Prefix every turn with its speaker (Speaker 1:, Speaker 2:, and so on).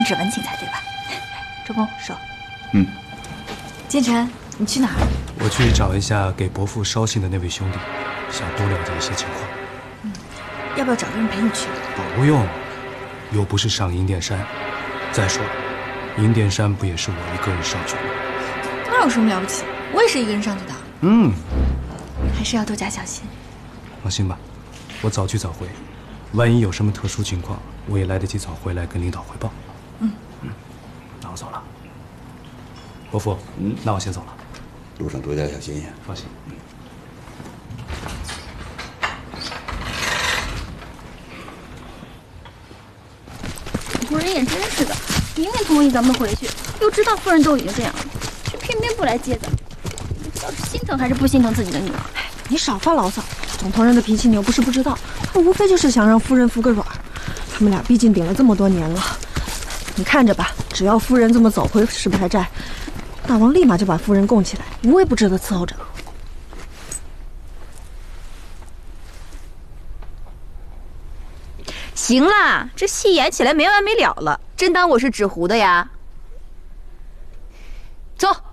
Speaker 1: 指纹请才对吧？周公收。
Speaker 2: 嗯。
Speaker 1: 建成，你去哪儿？
Speaker 3: 我去找一下给伯父捎信的那位兄弟，想多了解一些情况。
Speaker 1: 要不要找个人陪你去？
Speaker 3: 不用，又不是上银殿山。再说了，银殿山不也是我一个人上去的吗？
Speaker 1: 那有什么了不起？我也是一个人上去的。还是要多加小心。
Speaker 3: 放心吧，我早去早回，万一有什么特殊情况，我也来得及早回来跟领导汇报。那我走了。伯父，那我先走了。
Speaker 2: 路上多加小心呀。
Speaker 3: 放心。
Speaker 4: 夫人也真是的，明明同意咱们回去，又知道夫人都已经这样了，却偏偏不来接咱们。不知道是心疼还是不心疼自己的女儿。
Speaker 5: 你少发牢骚，总头人的脾气你又不是不知道，他无非就是想让夫人服个软。他们俩毕竟顶了这么多年了，你看着吧，只要夫人这么走回石牌寨，大王立马就把夫人供起来，无微不至的伺候着。
Speaker 6: 行啦，这戏演起来没完没了了，真当我是纸糊的呀？走。